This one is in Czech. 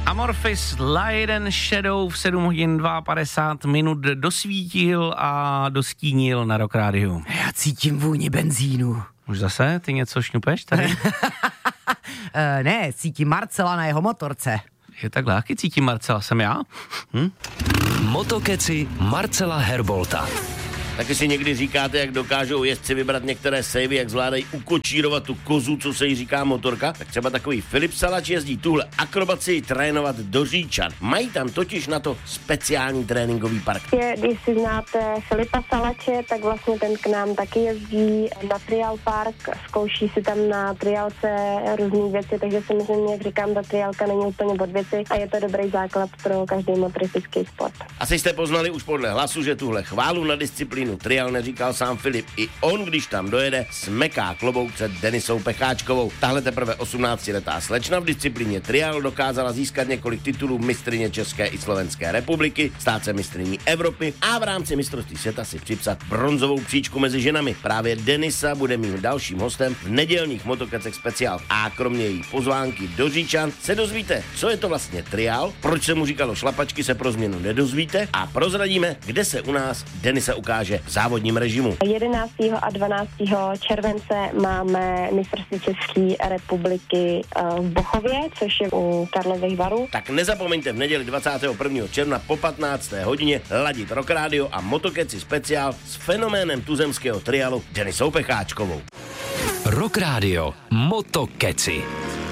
Amorphis Light and Shadow v 7 hodin 52 minut dosvítil a dostínil na Rock Rádiu. Já cítím vůni benzínu. Už zase? Ty něco šňupeš tady? Ne, cítím Marcela na jeho motorce. Je takhle, jaký cítím Marcela? Jsem já? Motokeci Marcela Herbolta. Taky si někdy říkáte, jak dokážou jezdci vybrat některé savey, jak zvládají ukočírovat tu kozu, co se jí říká motorka. Tak třeba takový Filip Salač jezdí tuhle akrobaci trénovat do Říčan. Mají tam totiž na to speciální tréninkový park. Když si znáte Filipa Salače, tak vlastně ten k nám taky jezdí na trial park, zkouší si tam na trialce různý věci, takže si myslím, jak říkám, ta trialka není úplně od věci a je to dobrý základ pro každý motoristický sport. Asi jste poznali už podle hlasu, že tuhle chválu na disciplínu trial neříkal sám Filip. I on, když tam dojede, smeká klobouk před Denisou Pecháčkovou. Tahle teprve 18letá slečna v disciplíně trial dokázala získat několik titulů mistryně České i Slovenské republiky, stát se mistryní Evropy a v rámci mistrovství světa si připsat bronzovou příčku mezi ženami. Právě Denisa bude mým dalším hostem v nedělních Motokecech speciál. A kromě její pozvánky do Říčan se dozvíte, co je to vlastně trial, proč se mu říkalo šlapačky, se pro změnu nedozvíte a prozradíme, kde se u nás Denisa ukáže v závodním režimu. 11. a 12. července máme mistrovství České republiky v Bochově, což je u Karlových Varů. Tak nezapomeňte v neděli 21. června po 15. hodině ladit Rock Radio a Motokeci speciál s fenoménem tuzemského trialu Denisou Pecháčkovou. Rock Radio Motokeci.